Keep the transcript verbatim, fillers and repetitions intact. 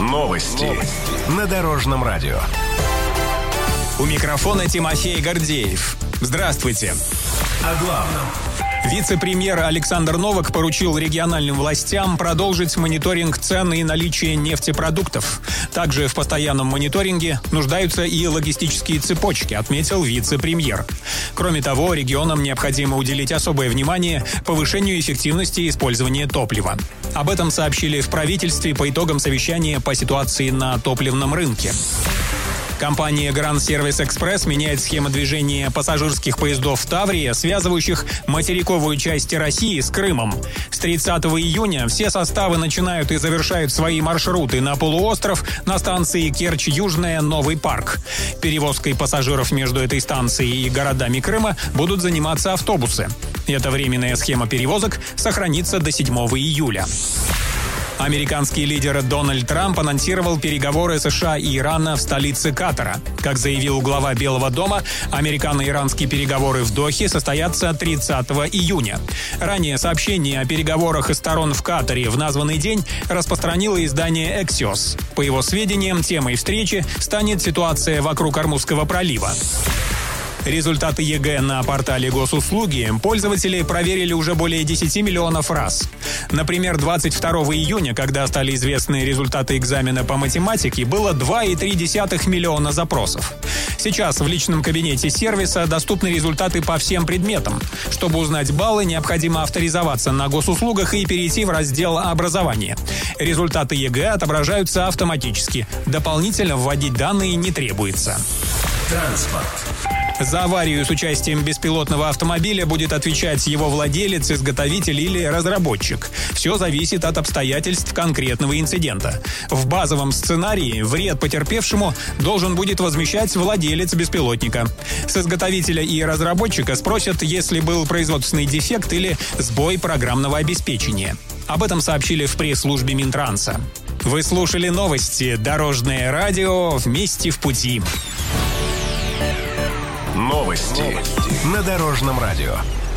Новости на Дорожном радио. У микрофона Тимофей Гордеев. Здравствуйте. О главном. Вице-премьер Александр Новак поручил региональным властям продолжить мониторинг цен и наличия нефтепродуктов. Также в постоянном мониторинге нуждаются и логистические цепочки, отметил вице-премьер. Кроме того, регионам необходимо уделить особое внимание повышению эффективности использования топлива. Об этом сообщили в правительстве по итогам совещания по ситуации на топливном рынке. Компания Grand Service Express меняет схему движения пассажирских поездов в Таврии, связывающих материковую часть России с Крымом. С тридцатого июня все составы начинают и завершают свои маршруты на полуостров на станции Керчь-Южная, Новый парк. Перевозкой пассажиров между этой станцией и городами Крыма будут заниматься автобусы. Эта временная схема перевозок сохранится до седьмого июля. Американский лидер Дональд Трамп анонсировал переговоры США и Ирана в столице Катара. Как заявил глава Белого дома, американо-иранские переговоры в Дохе состоятся тридцатого июня. Ранее сообщение о переговорах сторон в Катаре в названный день распространило издание Axios. По его сведениям, темой встречи станет ситуация вокруг Ормузского пролива. Результаты ЕГЭ на портале Госуслуги пользователи проверили уже более десяти миллионов раз. Например, двадцать второго июня, когда стали известны результаты экзамена по математике, было два и три десятых миллиона запросов. Сейчас в личном кабинете сервиса доступны результаты по всем предметам. Чтобы узнать баллы, необходимо авторизоваться на госуслугах и перейти в раздел «Образование». Результаты ЕГЭ отображаются автоматически. Дополнительно вводить данные не требуется. Транспорт. За аварию с участием беспилотного автомобиля будет отвечать его владелец, изготовитель или разработчик. Все зависит от обстоятельств конкретного инцидента. В базовом сценарии вред потерпевшему должен будет возмещать владелец беспилотника. С изготовителя и разработчика спросят, если был производственный дефект или сбой программного обеспечения. Об этом сообщили в пресс-службе Минтранса. Вы слушали новости «Дорожное радио». Вместе в пути. Новости на Дорожном радио.